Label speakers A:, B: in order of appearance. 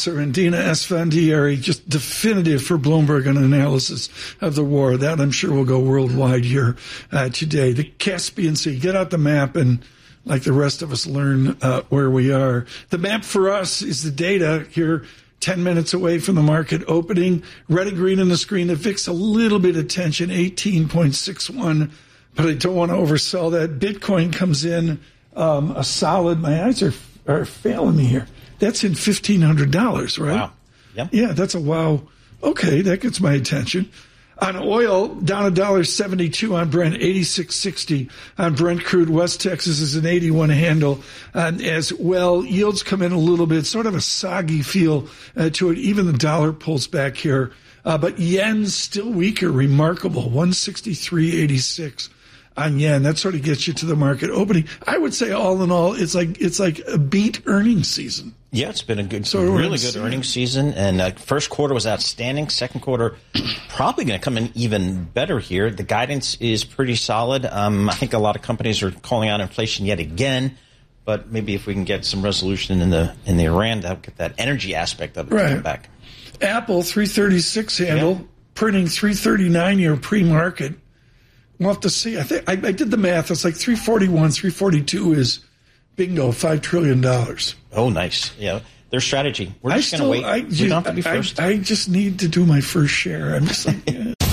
A: Nasser and Dina Esfandiari, just definitive for Bloomberg on analysis of the war. That I'm sure will go worldwide here today. The Caspian Sea, get out the map and, like the rest of us, learn where we are. The map for us is the data here, 10 minutes away from the market opening. Red and green on the screen. The VIX a little bit of tension, 18.61, but I don't want to oversell that. Bitcoin comes in a solid, my eyes are failing me here. That's in $1,500, right?
B: Wow. Yep.
A: Yeah, that's a wow. Okay, that gets my attention. On oil, down $1.72 on Brent, 86.60 on Brent crude. West Texas is an 81 handle as well. Yields come in a little bit, sort of a soggy feel to it. Even the dollar pulls back here. But yen's still weaker, remarkable, 163.86 on yen. That sort of gets you to the market opening. I would say all in all, it's like a beat earnings season.
B: Yeah, it's been really good earnings season, and first quarter was outstanding. Second quarter probably going to come in even better here. The guidance is pretty solid. I think a lot of companies are calling out inflation yet again, but maybe if we can get some resolution in the Iran, that'll get that energy aspect of it to come back.
A: Apple 336 handle, printing 339 year pre-market. We'll have to see. I think I did the math. It's like 341, 342 is bingo, $5 trillion.
B: Oh, nice. Yeah, their strategy. We're just going to wait. We don't have to be first.
A: I just need to do my first share. I'm just like, yeah.